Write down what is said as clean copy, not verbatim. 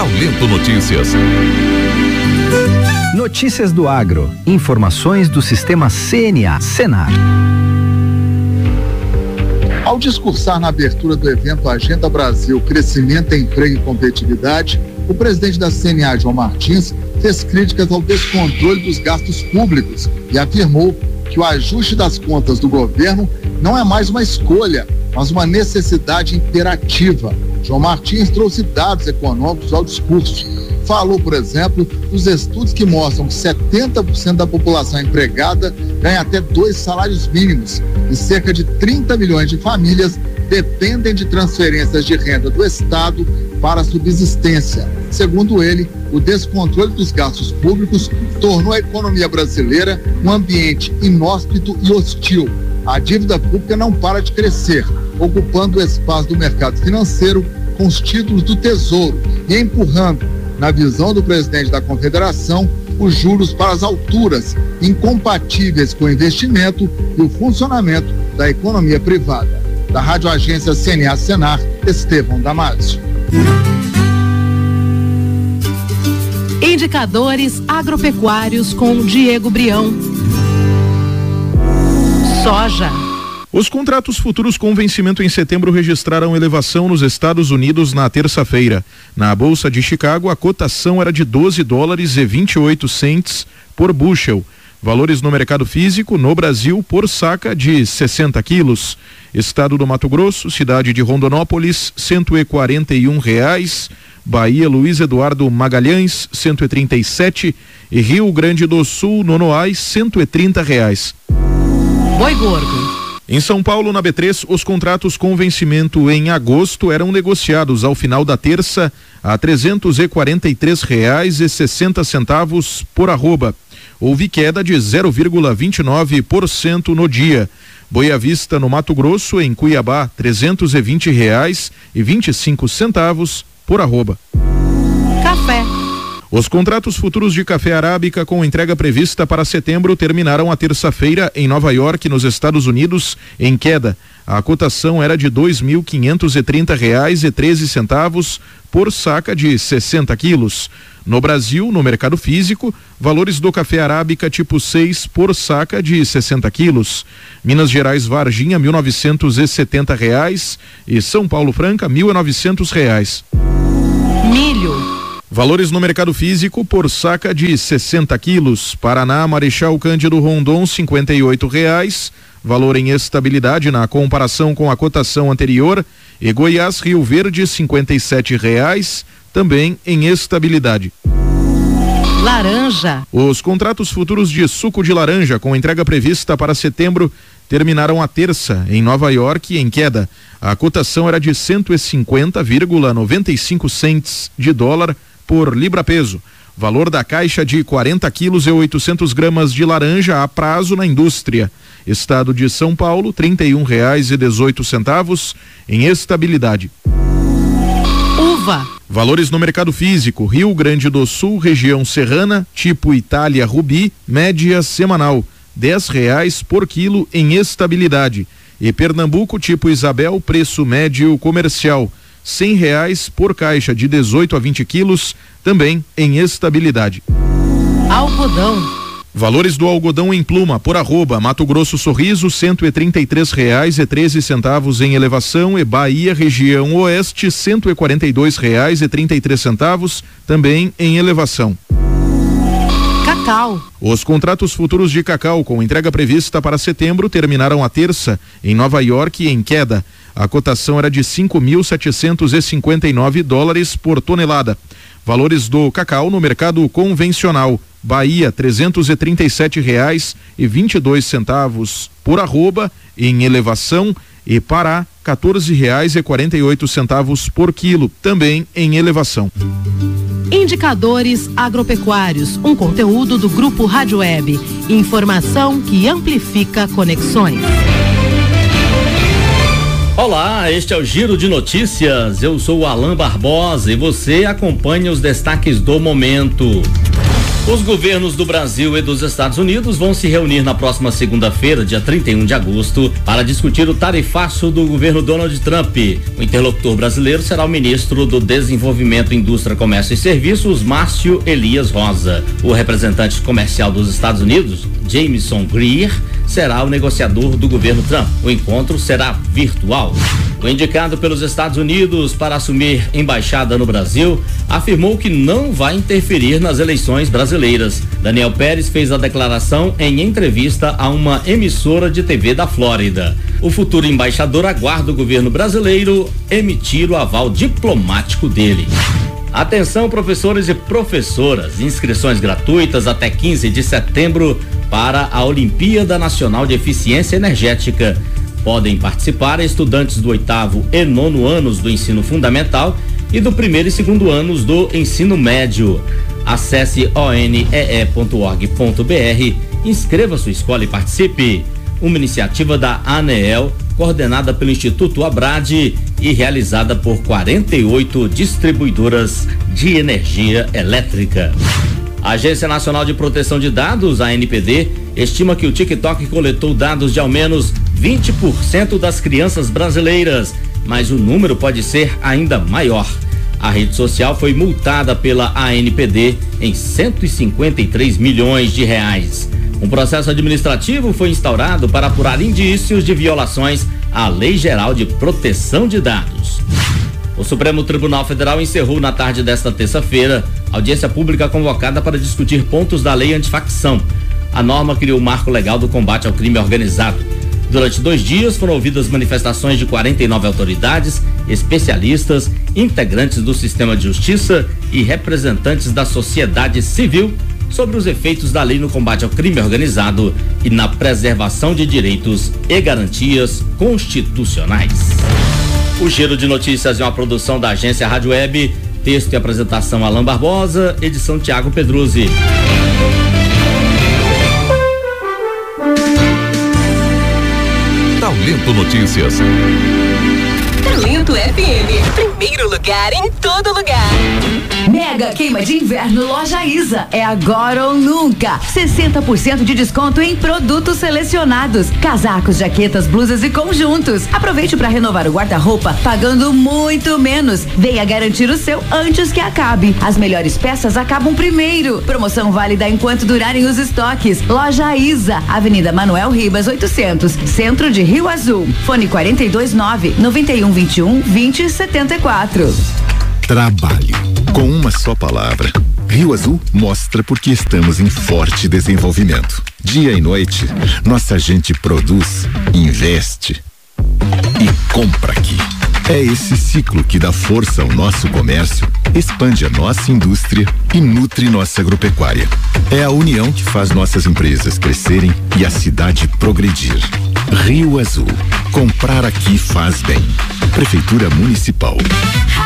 Salento Notícias. Notícias do Agro. Informações do Sistema CNA, Senar. Ao discursar na abertura do evento Agenda Brasil, Crescimento, Emprego e Competitividade, o presidente da CNA, João Martins, fez críticas ao descontrole dos gastos públicos e afirmou que o ajuste das contas do governo não é mais uma escolha, mas uma necessidade imperativa. João Martins trouxe dados econômicos ao discurso. Falou, por exemplo, dos estudos que mostram que 70% da população empregada ganha até 2 salários mínimos e cerca de 30 milhões de famílias dependem de transferências de renda do Estado para a subsistência. Segundo ele, o descontrole dos gastos públicos tornou a economia brasileira um ambiente inóspito e hostil. A dívida pública não para de crescer, ocupando o espaço do mercado financeiro com os títulos do Tesouro e empurrando, na visão do presidente da Confederação, os juros para as alturas, incompatíveis com o investimento e o funcionamento da economia privada. Da Rádio Agência CNA Senar, Estevão Damasio. Indicadores agropecuários com Diego Brião. Soja. Os contratos futuros com vencimento em setembro registraram elevação nos Estados Unidos na terça-feira. Na Bolsa de Chicago, a cotação era de $12,28 por bushel. Valores no mercado físico, no Brasil, por saca de 60 quilos. Estado do Mato Grosso, cidade de Rondonópolis, R$141. Bahia, Luiz Eduardo Magalhães, 137. E Rio Grande do Sul, Nonoais, R$130. Boi gordo. Em São Paulo, na B3, os contratos com vencimento em agosto eram negociados ao final da terça a R$343,60 por arroba. Houve queda de 0,29% no dia. Boi à vista no Mato Grosso, em Cuiabá, R$320,25 por arroba. Café. Os contratos futuros de café arábica com entrega prevista para setembro terminaram a terça-feira em Nova York, nos Estados Unidos, em queda. A cotação era de R$2.530,13 por saca de 60 quilos. No Brasil, no mercado físico, valores do café arábica tipo 6 por saca de 60 quilos. Minas Gerais Varginha, R$1.970 e São Paulo Franca, R$1.900. Milho. Valores no mercado físico por saca de 60 quilos. Paraná, Marechal Cândido Rondon, R$58. Valor em estabilidade na comparação com a cotação anterior. E Goiás, Rio Verde, R$57, também em estabilidade. Laranja. Os contratos futuros de suco de laranja com entrega prevista para setembro terminaram a terça em Nova York em queda. A cotação era de 150,95 cents de dólar por libra-peso. Valor da caixa de 40 quilos e 800 gramas de laranja a prazo na indústria. Estado de São Paulo, R$31,18 em estabilidade. Uva. Valores no mercado físico: Rio Grande do Sul, região serrana, tipo Itália Rubi, média semanal, R$10 por quilo em estabilidade. E Pernambuco, tipo Isabel, preço médio comercial, R$100 por caixa de 18 a 20 quilos, também em estabilidade. Algodão. Valores do algodão em pluma por arroba: Mato Grosso Sorriso, R$133,13 em elevação, e Bahia região oeste, R$142,33 também em elevação. Cacau. Os contratos futuros de cacau com entrega prevista para setembro terminaram a terça em Nova York em queda. A cotação era de $5.759 por tonelada. Valores do cacau no mercado convencional: Bahia, R$337,22 por arroba em elevação, e Pará, R$14,48 por quilo, também em elevação. Indicadores agropecuários, um conteúdo do Grupo Rádio Web. Informação que amplifica conexões. Olá, este é o Giro de Notícias. Eu sou o Alain Barbosa e você acompanha os destaques do momento. Os governos do Brasil e dos Estados Unidos vão se reunir na próxima segunda-feira, dia 31 de agosto, para discutir o tarifaço do governo Donald Trump. O interlocutor brasileiro será o ministro do Desenvolvimento, Indústria, Comércio e Serviços, Márcio Elias Rosa. O representante comercial dos Estados Unidos, Jameson Greer, será o negociador do governo Trump. O encontro será virtual. O indicado pelos Estados Unidos para assumir embaixada no Brasil afirmou que não vai interferir nas eleições brasileiras. Daniel Pérez fez a declaração em entrevista a uma emissora de TV da Flórida. O futuro embaixador aguarda o governo brasileiro emitir o aval diplomático dele. Atenção, professores e professoras, inscrições gratuitas até 15 de setembro para a Olimpíada Nacional de Eficiência Energética. Podem participar estudantes do 8º e 9º anos do ensino fundamental e do 1º e 2º anos do ensino médio. Acesse onee.org.br, inscreva sua escola e participe. Uma iniciativa da ANEEL, coordenada pelo Instituto Abrade e realizada por 48 distribuidoras de energia elétrica. A Agência Nacional de Proteção de Dados, a ANPD, estima que o TikTok coletou dados de ao menos 20% das crianças brasileiras, mas o número pode ser ainda maior. A rede social foi multada pela ANPD em 153 milhões de reais. Um processo administrativo foi instaurado para apurar indícios de violações à Lei Geral de Proteção de Dados. O Supremo Tribunal Federal encerrou na tarde desta terça-feira audiência pública convocada para discutir pontos da lei antifacção. A norma criou o marco legal do combate ao crime organizado. Durante 2 dias foram ouvidas manifestações de 49 autoridades, especialistas, integrantes do sistema de justiça e representantes da sociedade civil sobre os efeitos da lei no combate ao crime organizado e na preservação de direitos e garantias constitucionais. O Giro de Notícias é uma produção da agência Rádio Web, texto e apresentação Alain Barbosa, edição Tiago Pedruzzi. Talento Notícias. Talento FM, primeiro lugar em todo lugar. Mega queima de inverno Loja Isa, é agora ou nunca. 60% de desconto em produtos selecionados, casacos, jaquetas, blusas e conjuntos. Aproveite para renovar o guarda-roupa pagando muito menos. Venha garantir o seu antes que acabe. As melhores peças acabam primeiro. Promoção válida enquanto durarem os estoques. Loja Isa, Avenida Manuel Ribas 800, Centro de Rio Azul. Fone 429-9121-2074. Trabalho. Com uma só palavra, Rio Azul mostra porque estamos em forte desenvolvimento. Dia e noite, nossa gente produz, investe e compra aqui. É esse ciclo que dá força ao nosso comércio, expande a nossa indústria e nutre nossa agropecuária. É a união que faz nossas empresas crescerem e a cidade progredir. Rio Azul. Comprar aqui faz bem. Prefeitura Municipal.